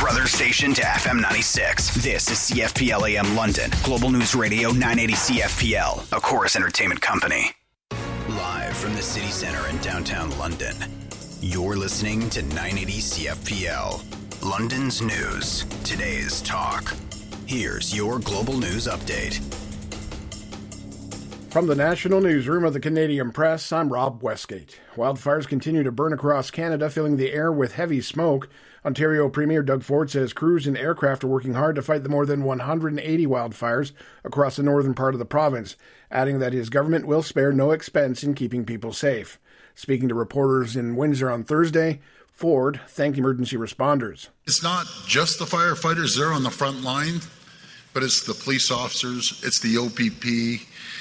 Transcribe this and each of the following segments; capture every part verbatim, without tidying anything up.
brother station to F M ninety-six. This is C F P L A M London, Global News Radio nine eighty C F P L, a Chorus Entertainment company. Live from the city centre in downtown London, you're listening to nine eighty C F P L, London's news, today's talk. Here's your Global News Update. From the National Newsroom of the Canadian Press, I'm Rob Westgate. Wildfires continue to burn across Canada, filling the air with heavy smoke. Ontario Premier Doug Ford says crews and aircraft are working hard to fight the more than one hundred eighty wildfires across the northern part of the province, adding that his government will spare no expense in keeping people safe. Speaking to reporters in Windsor on Thursday, Ford thanked emergency responders. It's not just the firefighters, they're on the front line, but it's the police officers, it's the O P P,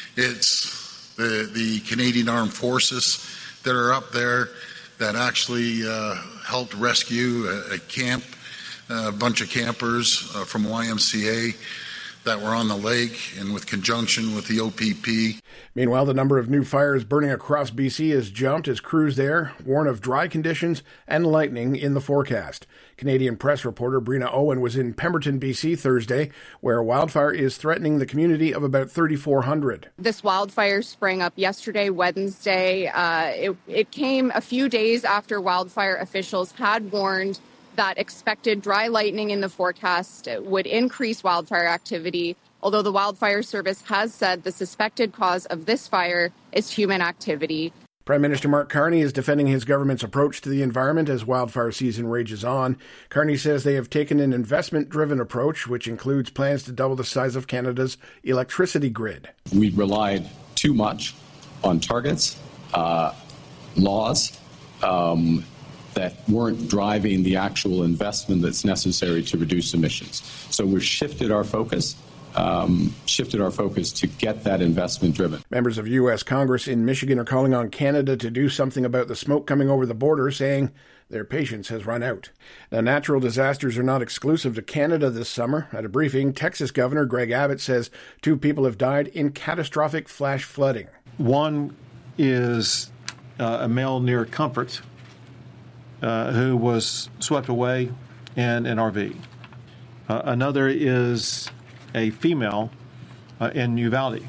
it's the, the Canadian Armed Forces that are up there that actually uh, helped rescue a, a camp, a bunch of campers uh, from Y M C A that were on the lake, and with conjunction with the O P P. Meanwhile, the number of new fires burning across B C has jumped as crews there warn of dry conditions and lightning in the forecast. Canadian Press reporter Brina Owen was in Pemberton, B C Thursday, where a wildfire is threatening the community of about thirty-four hundred. This wildfire sprang up yesterday, Wednesday. Uh, it, it came a few days after wildfire officials had warned that expected dry lightning in the forecast would increase wildfire activity, although the Wildfire Service has said the suspected cause of this fire is human activity. Prime Minister Mark Carney is defending his government's approach to the environment as wildfire season rages on. Carney says they have taken an investment-driven approach, which includes plans to double the size of Canada's electricity grid. We relied too much on targets, uh, laws, um, that weren't driving the actual investment that's necessary to reduce emissions. So we've shifted our focus, um, shifted our focus to get that investment driven. Members of U S Congress in Michigan are calling on Canada to do something about the smoke coming over the border, saying their patience has run out. Now, natural disasters are not exclusive to Canada this summer. At a briefing, Texas Governor Greg Abbott says two people have died in catastrophic flash flooding. One is uh, a male near Comfort, Uh, who was swept away in an R V. Uh, another is a female uh, in Uvalde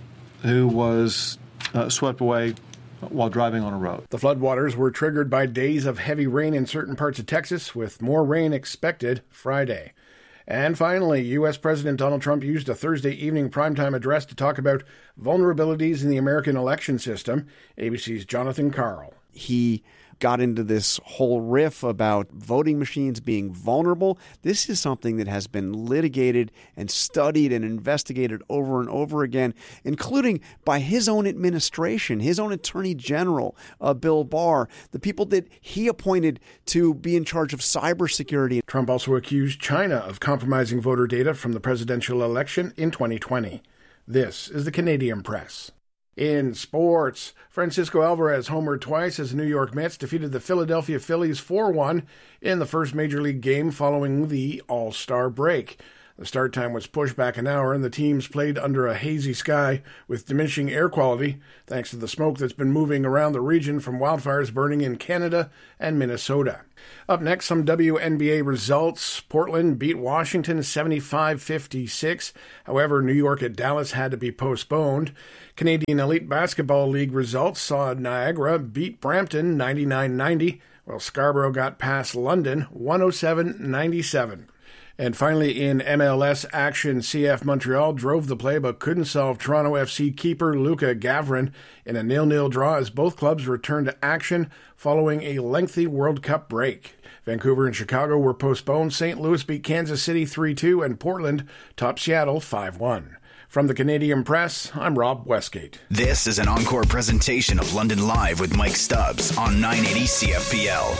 who was uh, swept away while driving on a road. The floodwaters were triggered by days of heavy rain in certain parts of Texas, with more rain expected Friday. And finally, U S President Donald Trump used a Thursday evening primetime address to talk about vulnerabilities in the American election system. A B C's Jonathan Karl. He got into this whole riff about voting machines being vulnerable. This is something that has been litigated and studied and investigated over and over again, including by his own administration, his own Attorney General, uh, Bill Barr, the people that he appointed to be in charge of cybersecurity. Trump also accused China of compromising voter data from the presidential election in twenty twenty. This is the Canadian Press. In sports, Francisco Alvarez homered twice as the New York Mets defeated the Philadelphia Phillies four one in the first Major League game following the All-Star break. The start time was pushed back an hour, and the teams played under a hazy sky with diminishing air quality, thanks to the smoke that's been moving around the region from wildfires burning in Canada and Minnesota. Up next, some W N B A results. Portland beat Washington seventy-five fifty-six. However, New York at Dallas had to be postponed. Canadian Elite Basketball League results saw Niagara beat Brampton ninety-nine ninety, while Scarborough got past London one oh seven ninety-seven. And finally, in M L S action, C F Montreal drove the play but couldn't solve Toronto F C keeper Luca Gavrin in a nil-nil draw as both clubs returned to action following a lengthy World Cup break. Vancouver and Chicago were postponed. Saint Louis beat Kansas City three two, and Portland topped Seattle five one. From the Canadian Press, I'm Rob Westgate. This is an encore presentation of London Live with Mike Stubbs on nine eighty C F P L.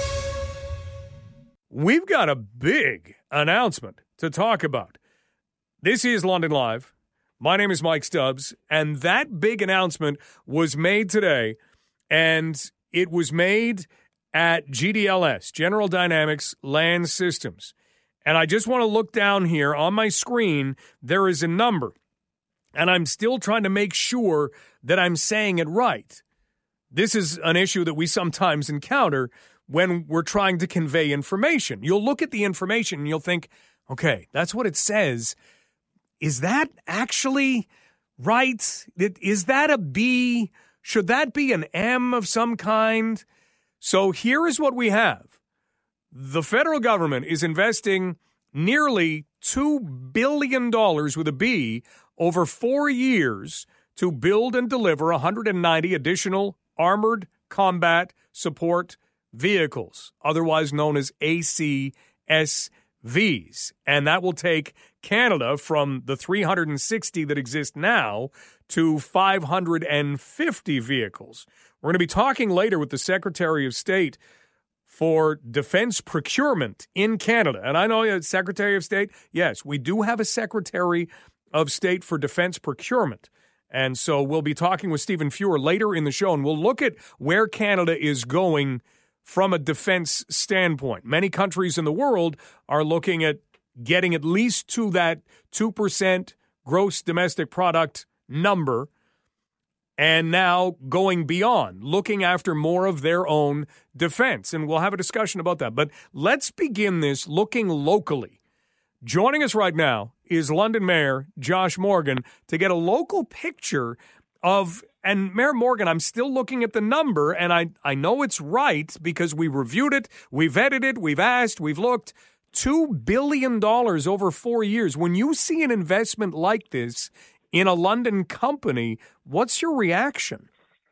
We've got a big announcement to talk about. This is London Live. My name is Mike Stubbs, and that big announcement was made today, and it was made at G D L S, General Dynamics Land Systems. And I just want to look down here on my screen. There is a number, and I'm still trying to make sure that I'm saying it right. This is an issue that we sometimes encounter when we're trying to convey information. You'll look at the information and you'll think, okay, that's what it says. Is that actually right? Is that a B? Should that be an M of some kind? So here is what we have. The federal government is investing nearly two billion dollars with a B over four years to build and deliver one hundred ninety additional armored combat support vehicles, otherwise known as A C S Vs. And that will take Canada from the three hundred sixty that exist now to five hundred fifty vehicles. We're going to be talking later with the Secretary of State for Defense Procurement in Canada. And I know, uh, Secretary of State, yes, we do have a Secretary of State for Defense Procurement. And so we'll be talking with Stephen Fuhr later in the show, and we'll look at where Canada is going from a defense standpoint. Many countries in the world are looking at getting at least to that two percent gross domestic product number, and now going beyond, looking after more of their own defense. And we'll have a discussion about that. But let's begin this looking locally. Joining us right now is London Mayor Josh Morgan to get a local picture of, and Mayor Morgan, I'm still looking at the number, and I, I know it's right because we reviewed it, we've vetted it, we've asked, we've looked. two billion dollars over four years. When you see an investment like this in a London company, what's your reaction?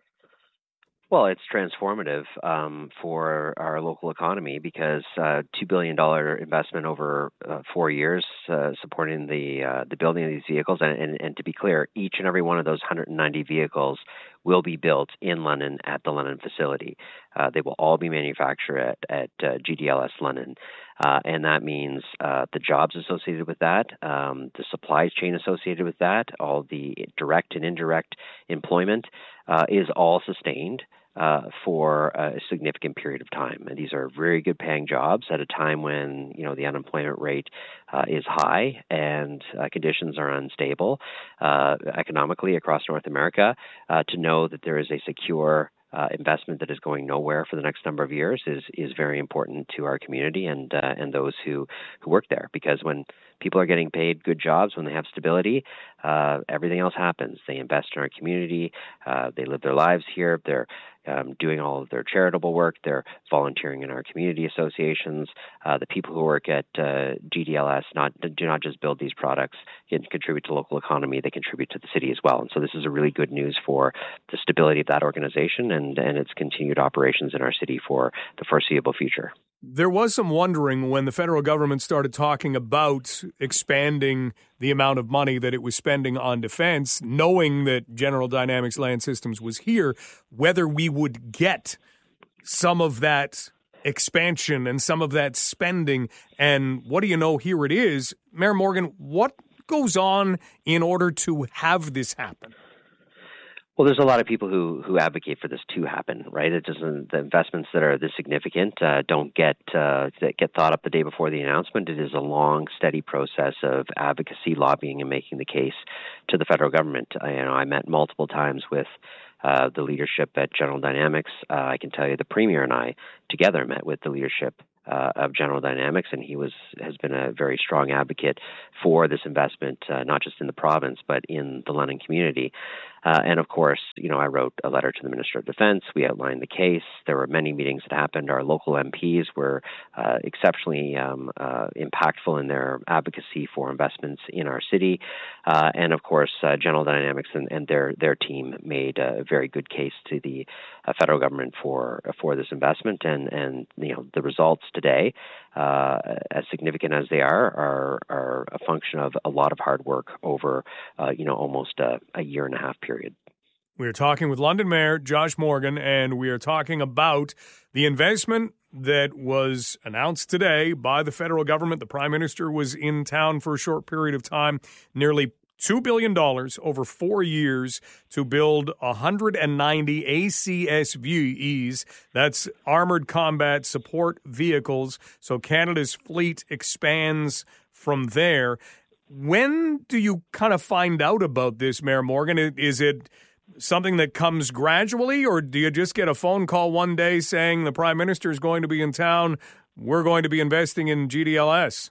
Well, it's transformative um, for our local economy because uh, two billion dollars investment over uh, four years uh, supporting the uh, the building of these vehicles. And, and, and to be clear, each and every one of those one hundred ninety vehicles will be built in London at the London facility. Uh, they will all be manufactured at, at uh, G D L S London. Uh, and that means uh, the jobs associated with that, um, the supply chain associated with that, all the direct and indirect employment uh, is all sustained uh, for a significant period of time. And these are very good paying jobs at a time when, you know, the unemployment rate uh, is high and uh, conditions are unstable uh, economically across North America. Uh, to know that there is a secure Uh, investment that is going nowhere for the next number of years is is very important to our community and uh, and those who, who work there. Because when people are getting paid good jobs, when they have stability, uh, everything else happens. They invest in our community. Uh, they live their lives here. They're um, doing all of their charitable work. They're volunteering in our community associations. Uh, the people who work at uh, G D L S not do not just build these products and contribute to the local economy. They contribute to the city as well. And so this is a really good news for the stability of that organization and, and its continued operations in our city for the foreseeable future. There was some wondering when the federal government started talking about expanding the amount of money that it was spending on defense, knowing that General Dynamics Land Systems was here, whether we would get some of that expansion and some of that spending. And what do you know? Here it is. Mayor Morgan, what goes on in order to have this happen? Well, there's a lot of people who, who advocate for this to happen, right? It doesn't. The investments that are this significant uh, don't get uh, that get thought up the day before the announcement. It is a long, steady process of advocacy, lobbying, and making the case to the federal government. I, you know, I met multiple times with uh, the leadership at General Dynamics. Uh, I can tell you, the Premier and I together met with the leadership Uh, of General Dynamics, and he was has been a very strong advocate for this investment, uh, not just in the province, but in the London community. Uh, and of course, you know, I wrote a letter to the Minister of Defense. We outlined the case. There were many meetings that happened. Our local M Ps were uh, exceptionally um, uh, impactful in their advocacy for investments in our city. Uh, and of course, uh, General Dynamics and, and their their team made a very good case to the uh, federal government for for this investment. And and you know, the results today, uh, as significant as they are, are are a function of a lot of hard work over, uh, you know, almost a, a year and a half period. We are talking with London Mayor Josh Morgan, and we are talking about the investment that was announced today by the federal government. The Prime Minister was in town for a short period of time, nearly two billion dollars over four years to build one hundred ninety A C S Vs. That's Armored Combat Support Vehicles. So Canada's fleet expands from there. When do you kind of find out about this, Mayor Morgan? Is it something that comes gradually, or do you just get a phone call one day saying the Prime Minister is going to be in town, we're going to be investing in G D L S?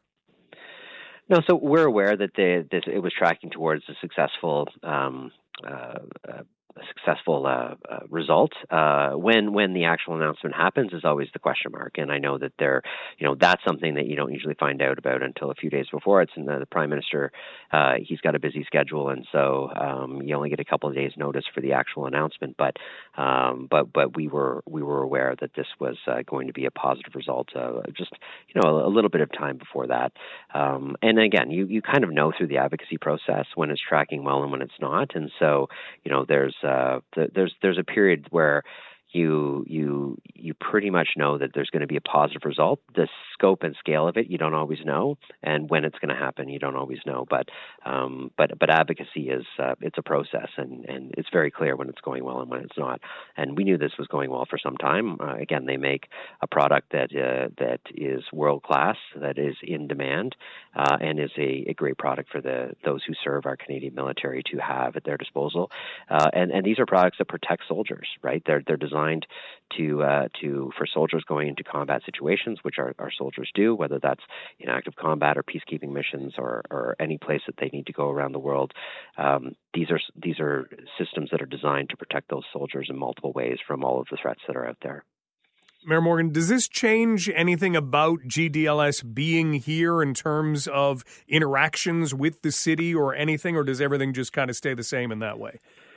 No, so we're aware that they, this, it was tracking towards a successful um, uh, uh, a successful uh, uh, result. Uh, when when the actual announcement happens is always the question mark, and I know that they're, you know, that's something that you don't usually find out about until a few days before. It's in the, the Prime Minister. Uh, he's got a busy schedule, and so um, you only get a couple of days' notice for the actual announcement. But um, but but we were we were aware that this was uh, going to be a positive result. Uh, just you know a, a little bit of time before that, um, and again, you you kind of know through the advocacy process when it's tracking well and when it's not, and so you know there's Uh, th- there's there's a period where you you you pretty much know that there's going to be a positive result. The scope and scale of it you don't always know, and when it's going to happen you don't always know. But um, but but advocacy is uh, it's a process, and, and it's very clear when it's going well and when it's not. And we knew this was going well for some time. Uh, again, they make a product that uh, that is world class, that is in demand, uh, and is a, a great product for the those who serve our Canadian military to have at their disposal. Uh, and and these are products that protect soldiers, right? They're they're designed to uh, to for soldiers going into combat situations, which our, our soldiers do, whether that's in active combat or peacekeeping missions or, or any place that they need to go around the world. Um, these are these are systems that are designed to protect those soldiers in multiple ways from all of the threats that are out there. Mayor Morgan, does this change anything about G D L S being here in terms of interactions with the city or anything, or does everything just kind of stay the same in that way?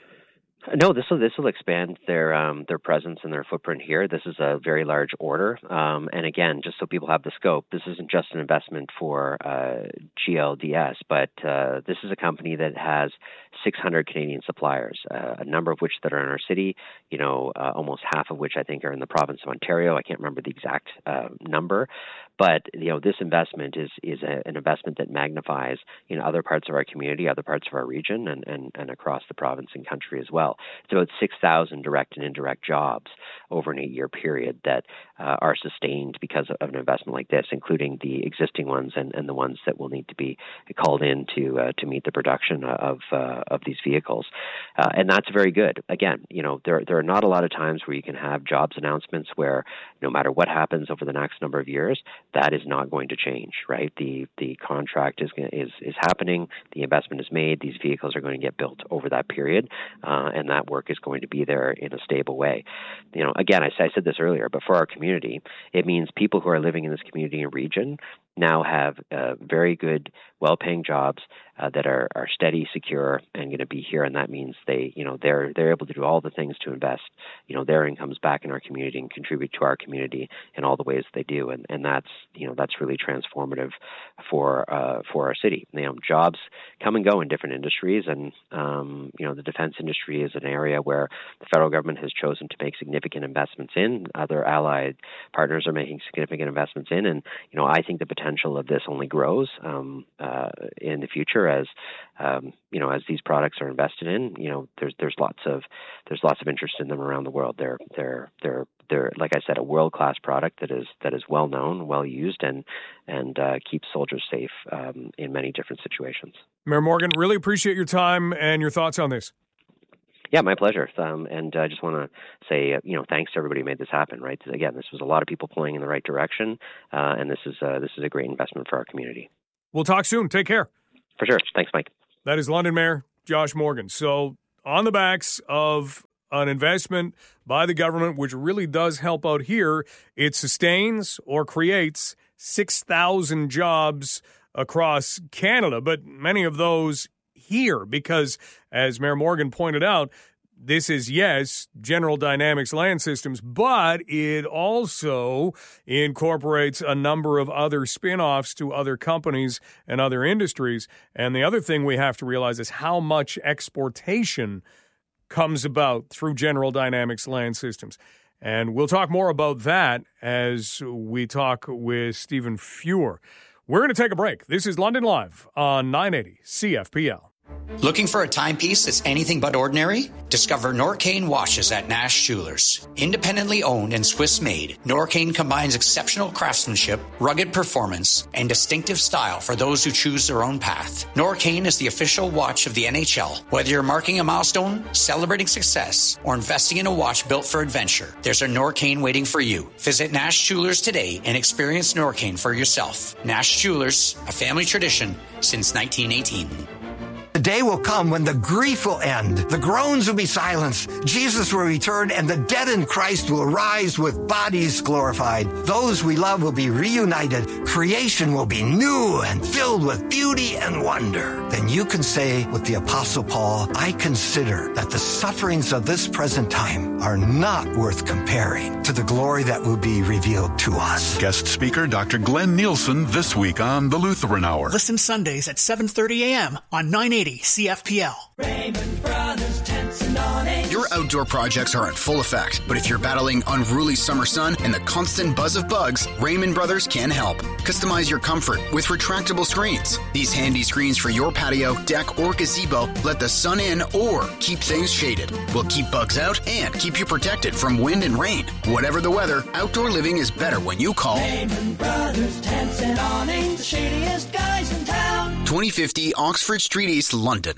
No, this will this will expand their um, their presence and their footprint here. This is a very large order, um, and again, just so people have the scope, this isn't just an investment for uh, G L D S, but uh, this is a company that has six hundred Canadian suppliers, uh, a number of which that are in our city. You know, uh, almost half of which I think are in the province of Ontario. I can't remember the exact uh, number, but you know, this investment is is a, an investment that magnifies in other parts of our community, other parts of our region, and and, and across the province and country as well. It's about six thousand direct and indirect jobs over an eight-year period that uh, are sustained because of an investment like this, including the existing ones and, and the ones that will need to be called in to uh, to meet the production of uh, of these vehicles. Uh, and that's very good. Again, you know, there there are not a lot of times where you can have jobs announcements where no matter what happens over the next number of years, that is not going to change, right? The the contract is is is happening. The investment is made. These vehicles are going to get built over that period, uh, and that work is going to be there in a stable way. You know, again, I, I said this earlier, but for our community, it means people who are living in this community and region now have uh, very good, well-paying jobs uh, that are, are steady, secure, and going to be here. And that means they, you know, they're they're able to do all the things to invest, you know, their incomes back in our community and contribute to our community in all the ways they do. And and that's you know that's really transformative for uh, for our city. You know, jobs come and go in different industries, and um, you know, the defense industry is an area where the federal government has chosen to make significant investments in. Other allied partners are making significant investments in, and you know, I think the potential potential of this only grows um, uh, in the future as um, you know as these products are invested in. You know, there's there's lots of there's lots of interest in them around the world. They're they're they're they're like I said, a world class product that is that is well known, well used, and and uh, keeps soldiers safe um, in many different situations. Mayor Morgan, really appreciate your time and your thoughts on this. Yeah, my pleasure. Um, and I just want to say, uh, you know, thanks to everybody who made this happen. Right? Again, this was a lot of people pulling in the right direction, uh, and this is uh, this is a great investment for our community. We'll talk soon. Take care. For sure. Thanks, Mike. That is London Mayor Josh Morgan. So on the backs of an investment by the government, which really does help out here, it sustains or creates six thousand jobs across Canada, but many of those here because, as Mayor Morgan pointed out, this is, yes, General Dynamics Land Systems, but it also incorporates a number of other spin-offs to other companies and other industries. And the other thing we have to realize is how much exportation comes about through General Dynamics Land Systems. And we'll talk more about that as we talk with Stephen Fewer. We're going to take a break. This is London Live on nine eighty C F P L. Looking for a timepiece that's anything but ordinary? Discover Norcane watches at Nash Jewelers. Independently owned and Swiss-made, Norcane combines exceptional craftsmanship, rugged performance, and distinctive style for those who choose their own path. Norcane is the official watch of the N H L. Whether you're marking a milestone, celebrating success, or investing in a watch built for adventure, there's a Norcane waiting for you. Visit Nash Jewelers today and experience Norcane for yourself. Nash Jewelers, a family tradition since nineteen eighteen. The day will come when the grief will end, the groans will be silenced, Jesus will return, and the dead in Christ will rise with bodies glorified. Those we love will be reunited. Creation will be new and filled with beauty and wonder. Then you can say with the Apostle Paul, I consider that the sufferings of this present time are not worth comparing to the glory that will be revealed to us. Guest speaker Doctor Glenn Nielsen this week on the Lutheran Hour. Listen Sundays at seven thirty a.m. on nine eighty C F P L. Raymond Brothers Tents and Awnings. Your outdoor projects are in full effect, but if you're battling unruly summer sun and the constant buzz of bugs, Raymond Brothers can help. Customize your comfort with retractable screens. These handy screens for your patio, deck, or gazebo let the sun in or keep things shaded. Will keep bugs out and keep you protected from wind and rain. Whatever the weather, outdoor living is better when you call Raymond Brothers Tents and Awnings, the shadiest guys in town. twenty fifty Oxford Street East, London.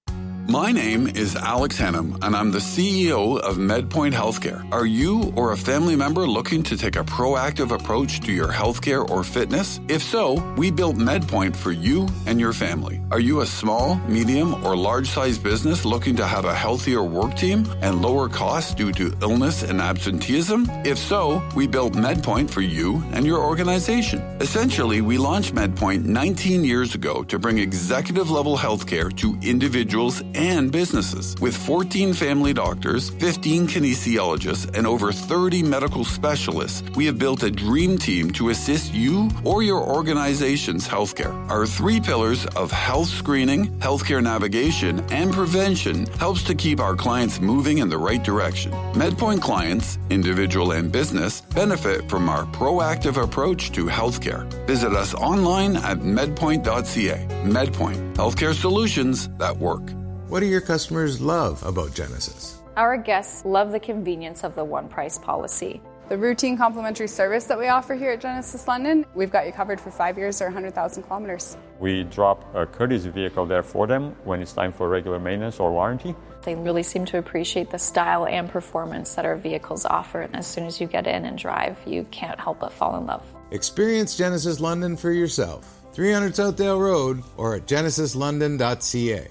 My name is Alex Hennum, and I'm the C E O of MedPoint Healthcare. Are you or a family member looking to take a proactive approach to your healthcare or fitness? If so, we built MedPoint for you and your family. Are you a small, medium, or large-sized business looking to have a healthier work team and lower costs due to illness and absenteeism? If so, we built MedPoint for you and your organization. Essentially, we launched MedPoint nineteen years ago to bring executive-level healthcare to individuals and businesses. With fourteen family doctors, fifteen kinesiologists, and over thirty medical specialists, we have built a dream team to assist you or your organization's healthcare. Our three pillars of health screening, healthcare navigation, and prevention helps to keep our clients moving in the right direction. MedPoint clients, individual and business, benefit from our proactive approach to healthcare. Visit us online at medpoint dot c a. MedPoint, healthcare solutions that work. What do your customers love about Genesis? Our guests love the convenience of the one price policy. The routine complimentary service that we offer here at Genesis London, we've got you covered for five years or one hundred thousand kilometers. We drop a courtesy vehicle there for them when it's time for regular maintenance or warranty. They really seem to appreciate the style and performance that our vehicles offer. And as soon as you get in and drive, you can't help but fall in love. Experience Genesis London for yourself. three hundred Southdale Road or at genesis london dot c a.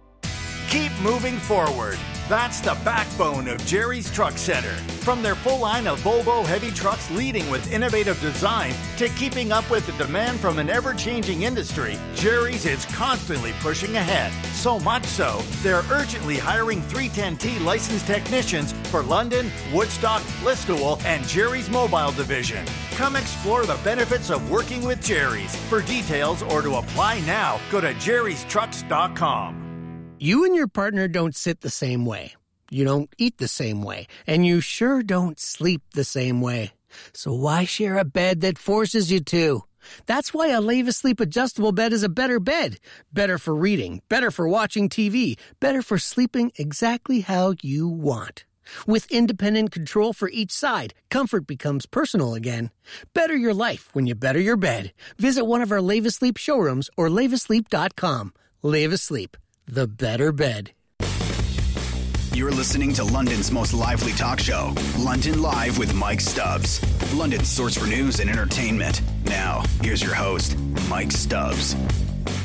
Keep moving forward. That's the backbone of Jerry's Truck Center. From their full line of Volvo heavy trucks leading with innovative design to keeping up with the demand from an ever-changing industry, Jerry's is constantly pushing ahead. So much so, they're urgently hiring three ten T licensed technicians for London, Woodstock, Listowel, and Jerry's Mobile Division. Come explore the benefits of working with Jerry's. For details or to apply now, go to jerrys trucks dot com. You and your partner don't sit the same way. You don't eat the same way. And you sure don't sleep the same way. So why share a bed that forces you to? That's why a Leva Sleep adjustable bed is a better bed. Better for reading, better for watching T V, better for sleeping exactly how you want. With independent control for each side, comfort becomes personal again. Better your life when you better your bed. Visit one of our Leva Sleep showrooms or leva sleep dot com. Leva Sleep. The better bed. You're listening to London's most lively talk show, London Live with Mike Stubbs. London's source for news and entertainment. Now, here's your host, Mike Stubbs.